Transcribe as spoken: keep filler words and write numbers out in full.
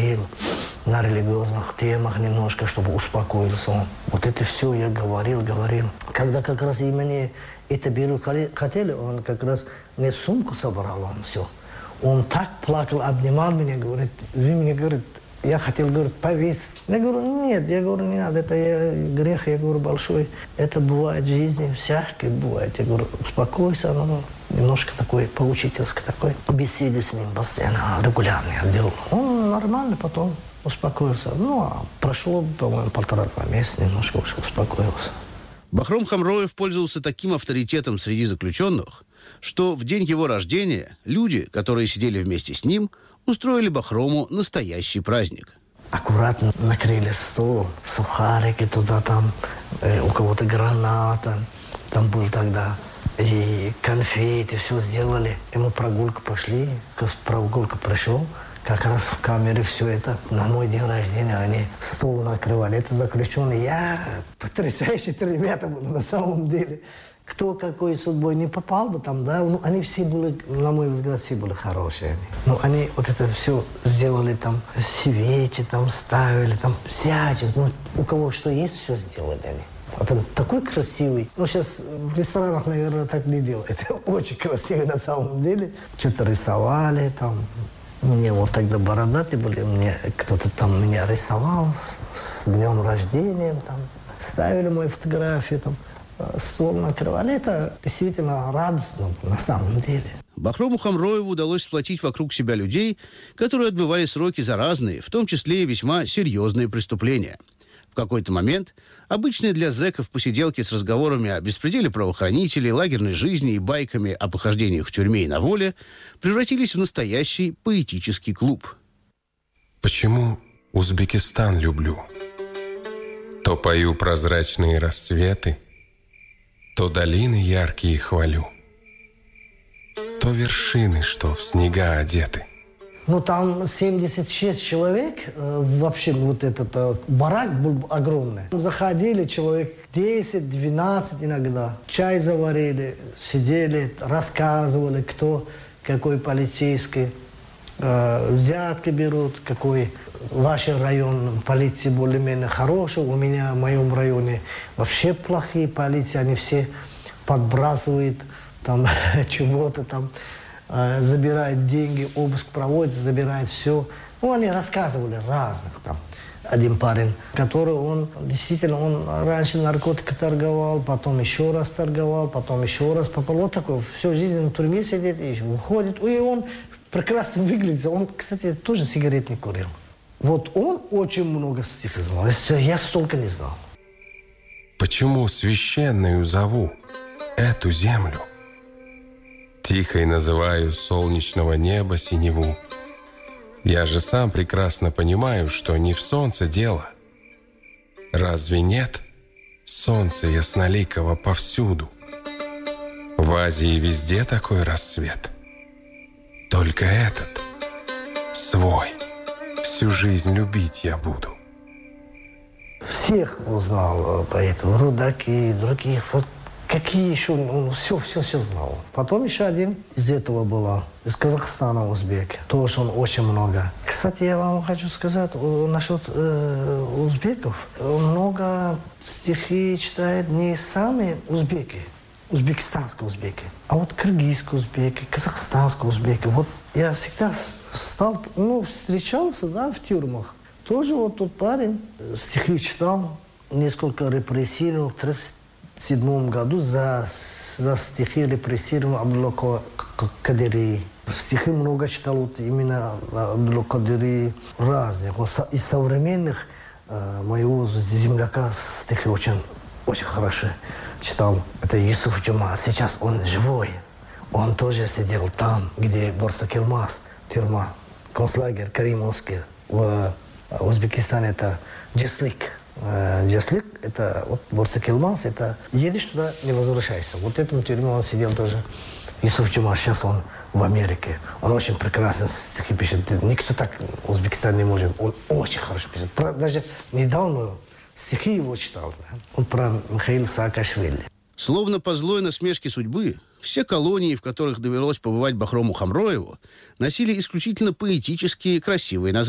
говорил на религиозных темах немножко, чтобы успокоился он. Вот это все я говорил, говорил. Когда как раз именно это беру хотели, он как раз мне сумку собрал, он все. Он так плакал, обнимал меня, говорит, вы мне, говорит, я хотел, говорит, повесить. Я говорю, нет, я говорю, не надо, это я, грех, я говорю, большой. Это бывает в жизни, всякое бывает. Я говорю, успокойся, ну, немножко такой, поучительский такой. Беседы с ним постоянно, регулярно я делал. Он нормально потом успокоился. Ну, а прошло, по-моему, полтора-два месяца, немножко уже успокоился. Бахром Хамроев пользовался таким авторитетом среди заключенных, что в день его рождения люди, которые сидели вместе с ним, устроили Бахрому настоящий праздник. Аккуратно накрыли стол, сухарики туда, там, э, у кого-то граната, там был тогда, и конфеты, все сделали. И мы прогулку пошли, прогулка пришел, как раз в камере все это. На мой день рождения они стол накрывали. Это заключенные. Я потрясающие ребята были на самом деле. Кто какой судьбой не попал бы там, да, ну, они все были, на мой взгляд, все были хорошие. Ну, они вот это все сделали, там, свечи там ставили, там, сядь, ну, у кого что есть, все сделали они. Вот он такой красивый. Ну, сейчас в ресторанах, наверное, так не делают. Это очень красивый на самом деле. Что-то рисовали там. Мне вот тогда бородатые были, мне кто-то там меня рисовал с, с днем рождения, там, ставили мою фотографию, там. Стол накрывали. Это действительно радостно на самом деле. Бахрому Хамроеву удалось сплотить вокруг себя людей, которые отбывали сроки за разные, в том числе и весьма серьезные преступления. В какой-то момент обычные для зэков посиделки с разговорами о беспределе правоохранителей, лагерной жизни и байками о похождениях в тюрьме и на воле превратились в настоящий поэтический клуб. Почему Узбекистан люблю? То пою прозрачные рассветы, то долины яркие хвалю, то вершины, что в снега одеты. Ну, там семьдесят шесть человек, э, вообще вот этот э, барак был огромный. Заходили человек десять-двенадцать иногда. Чай заварили, сидели, рассказывали, кто какой полицейский. Э, взятки берут, какой ваш район полиции более-менее хороший. У меня в моем районе вообще плохие полиции. Они все подбрасывают там чего-то там. Забирают деньги, обыск проводят, забирают все. Ну, они рассказывали разных там. Один парень, который он, действительно, он раньше наркотики торговал, потом еще раз торговал, потом еще раз попал. Вот такой, всю жизнь в тюрьме сидит, и выходит. И он прекрасно выглядит. Он, кстати, тоже сигарет не курил. Вот он очень много стихов знал. Я столько не знал. Почему священную зову эту землю? Тихой называю солнечного неба синеву. Я же сам прекрасно понимаю, что не в солнце дело. Разве нет солнца ясноликого повсюду? В Азии везде такой рассвет. Только этот свой всю жизнь любить я буду. Всех узнал поэтов, Рудаки, других. Вот какие еще, ну, все, все, все знал. Потом еще один из этого было, из Казахстана, узбек. Тоже он очень много. Кстати, я вам хочу сказать насчет э, узбеков. Много стихи читают не сами узбеки, узбекистанские узбеки, а вот кыргызские узбеки, казахстанские узбеки. Вот я всегда стал, ну, встречался, да, в тюрьмах. Тоже вот тот парень стихи читал, несколько репрессировал, в тридцать седьмом году за, за стихи репрессировал Абдулла Кадири. Стихи много читал вот именно Абдулла Кадири, разных. Вот из современных э, моего земляка стихи очень, очень хорошо читал. Это Юсуф Джума. Сейчас он живой. Он тоже сидел там, где Борсакилмас, тюрьма, концлагерь Каримовский. В Узбекистане это Джеслик. Джеслик, это вот Борсакилмас, это едешь туда, не возвращайся. Вот в этом тюрьме он сидел тоже. Юсуф Джума, сейчас он в Америке. Он очень прекрасно стихи пишет. Никто так в Узбекистане не может. Он очень хорошо пишет. Даже недавно стихи его читал. Он про Михаила Саакашвили. Словно по злой насмешке судьбы, все колонии, в которых довелось побывать Бахрому Хамроеву, носили исключительно поэтические красивые названия.